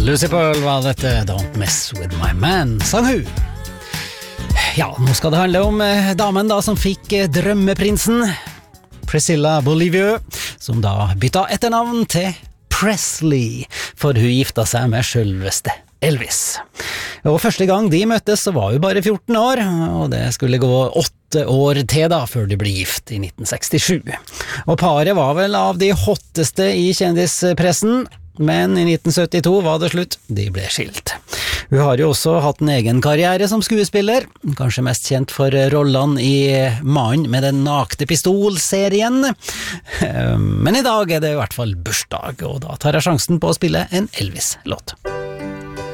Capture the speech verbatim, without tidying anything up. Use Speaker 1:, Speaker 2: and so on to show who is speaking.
Speaker 1: Lucy Pearl var dette Don't Mess With My Man, sang hun. Ja, nå skal det handle om eh, damen da som fikk eh, drømmeprinsen, Priscilla Beaulieu, som da bytta etternavn til Presley, for hun gifta seg med selveste Elvis. Og første gang de møttes så var hun bare fjorten år, og det skulle gå åtte år til da, før de ble gift i nitten sekstisju. Og paret var vel av de hotteste i kjendispressen, men i nitten syttito var det slutt, de ble skilt. Hun har jo også hatt en egen karriere som skuespiller, kanskje mest kjent for rollene i Mannen med den nakte pistol-serien. Men i dag er det i hvert fall bursdag, og da tar jeg sjansen på å spille en Elvis-låt.